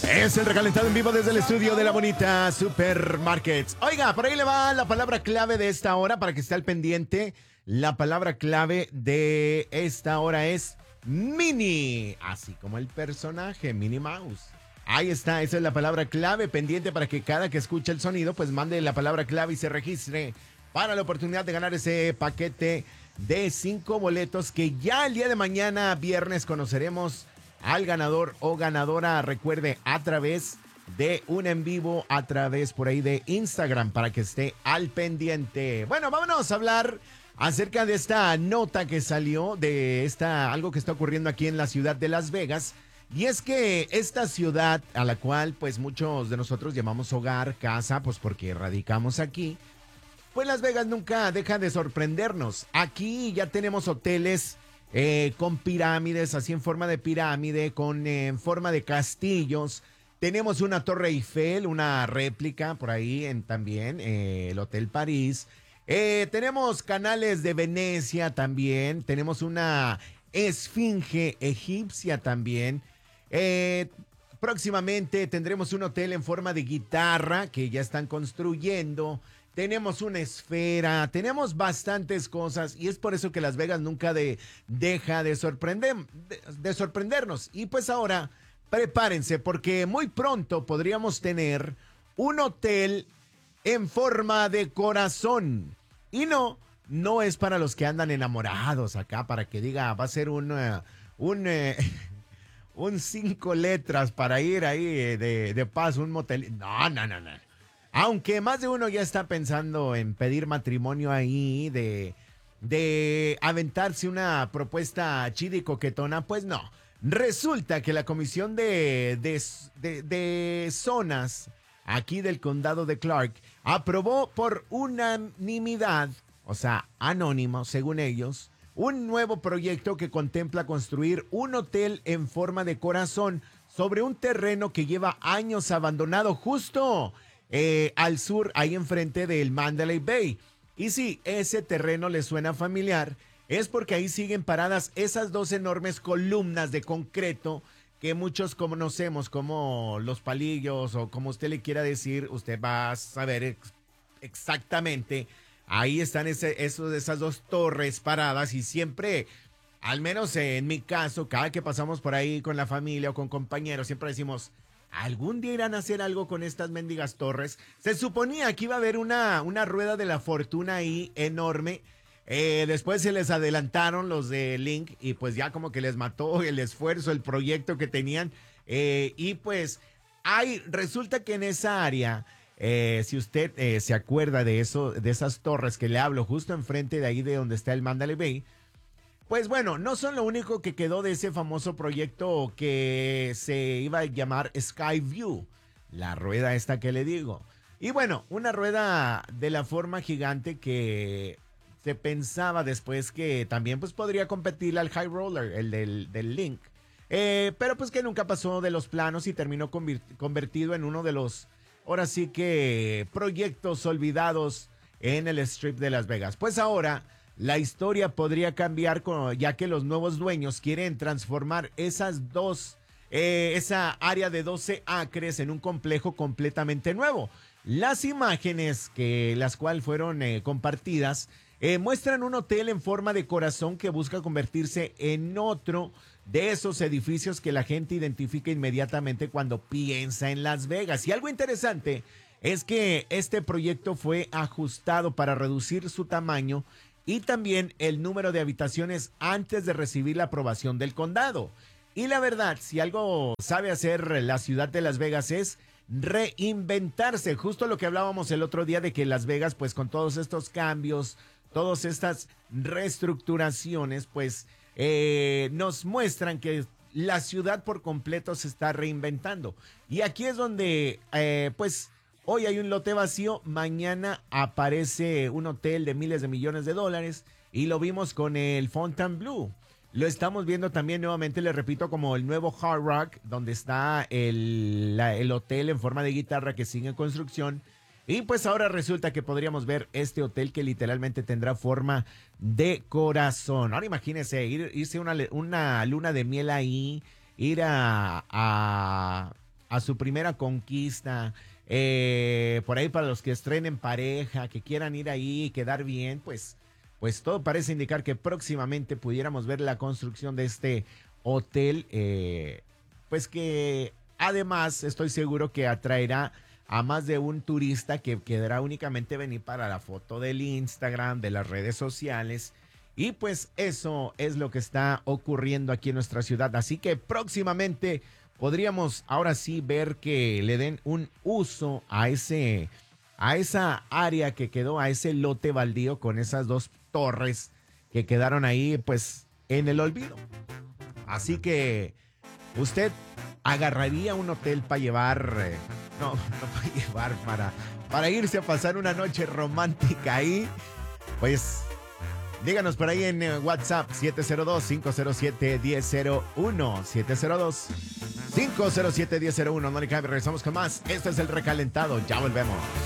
Es el recalentado en vivo desde el estudio de la bonita Supermarkets. Oiga, por ahí le va la palabra clave de esta hora para que esté al pendiente. La palabra clave de esta hora es Mini, así como el personaje Minnie Mouse. Ahí está, esa es la palabra clave pendiente para que cada que escuche el sonido, pues mande la palabra clave y se registre para la oportunidad de ganar ese paquete de 5 boletos que ya el día de mañana, viernes, conoceremos al ganador o ganadora, recuerde, a través de un en vivo, a través por ahí de Instagram, para que esté al pendiente. Bueno, vámonos a hablar acerca de esta nota que salió de algo que está ocurriendo aquí en la ciudad de Las Vegas. Y es que esta ciudad a la cual pues muchos de nosotros llamamos hogar, casa, pues porque radicamos aquí, pues Las Vegas nunca deja de sorprendernos. Aquí ya tenemos hoteles con pirámides, así en forma de pirámide, en forma de castillos. Tenemos una Torre Eiffel, una réplica por ahí también, el Hotel París. Tenemos canales de Venecia también. Tenemos una esfinge egipcia también. Próximamente tendremos un hotel en forma de guitarra que ya están construyendo. Tenemos una esfera, tenemos bastantes cosas y es por eso que Las Vegas nunca deja de sorprendernos. Y pues ahora prepárense porque muy pronto podríamos tener un hotel en forma de corazón. Y no es para los que andan enamorados acá, para que diga, va a ser un 5 letras para ir ahí de paso, un motel. No. Aunque más de uno ya está pensando en pedir matrimonio ahí, de aventarse una propuesta chida y coquetona, pues no. Resulta que la Comisión de Zonas aquí del condado de Clark aprobó por unanimidad, o sea, anónimo, según ellos, un nuevo proyecto que contempla construir un hotel en forma de corazón sobre un terreno que lleva años abandonado justo al sur, ahí enfrente del Mandalay Bay. Y si ese terreno le suena familiar, es porque ahí siguen paradas esas dos enormes columnas de concreto que muchos conocemos como los palillos o como usted le quiera decir, usted va a saber exactamente. Ahí están esas dos torres paradas y siempre, al menos en mi caso, cada que pasamos por ahí con la familia o con compañeros, siempre decimos, ¿algún día irán a hacer algo con estas mendigas torres? Se suponía que iba a haber una rueda de la fortuna ahí enorme. Después se les adelantaron los de Link y pues ya como que les mató el esfuerzo, el proyecto que tenían. Y pues resulta que en esa área, si usted se acuerda de eso, de esas torres que le hablo justo enfrente de ahí de donde está el Mandalay Bay, pues bueno, no son lo único que quedó de ese famoso proyecto que se iba a llamar Skyview, la rueda esta que le digo. Y bueno, una rueda de la forma gigante que se pensaba después que también pues podría competir al High Roller, el del Link. Pero pues que nunca pasó de los planos y terminó convertido en uno de los, ahora sí que, proyectos olvidados en el Strip de Las Vegas. Pues ahora la historia podría cambiar ya que los nuevos dueños quieren transformar esa área de 12 acres en un complejo completamente nuevo. Las imágenes las cuales fueron compartidas muestran un hotel en forma de corazón que busca convertirse en otro de esos edificios que la gente identifica inmediatamente cuando piensa en Las Vegas. Y algo interesante es que este proyecto fue ajustado para reducir su tamaño y también el número de habitaciones antes de recibir la aprobación del condado. Y la verdad, si algo sabe hacer la ciudad de Las Vegas es reinventarse. Justo lo que hablábamos el otro día de que Las Vegas, pues con todos estos cambios, todas estas reestructuraciones, pues nos muestran que la ciudad por completo se está reinventando. Y aquí es donde, pues, hoy hay un lote vacío, mañana aparece un hotel de miles de millones de dólares y lo vimos con el Fontainebleau. Lo estamos viendo también nuevamente, le repito, como el nuevo Hard Rock, donde está el hotel en forma de guitarra que sigue en construcción. Y pues ahora resulta que podríamos ver este hotel que literalmente tendrá forma de corazón. Ahora imagínense, irse una luna de miel ahí, ir a a su primera conquista. Por ahí para los que estrenen pareja, que quieran ir ahí y quedar bien, pues todo parece indicar que próximamente pudiéramos ver la construcción de este hotel, pues que además estoy seguro que atraerá a más de un turista que quedará únicamente venir para la foto del Instagram, de las redes sociales. Y pues eso es lo que está ocurriendo aquí en nuestra ciudad. Así que próximamente podríamos ahora sí ver que le den un uso a esa área que quedó, a ese lote baldío con esas dos torres que quedaron ahí pues en el olvido. Así que usted agarraría un hotel para llevar, no para llevar, para irse a pasar una noche romántica ahí. Pues díganos por ahí en WhatsApp 702-507-1001. 702-507-1001. No le cabe, regresamos con más. Esto es El Recalentado. Ya volvemos.